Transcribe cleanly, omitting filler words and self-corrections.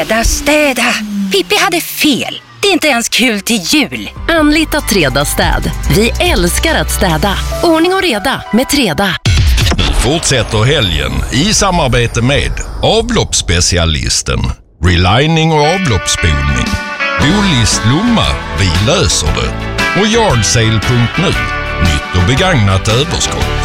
Städa. Pippi hade fel. Det är inte ens kul till jul. Anlita Treda städ. Vi älskar att städa. Ordning och reda med Treda. Nu fortsätter helgen i samarbete med avloppsspecialisten, relining och avloppsspolning, Bolist Lomma, vi löser det, och Yardsale.nu, nytt och begagnat överskott.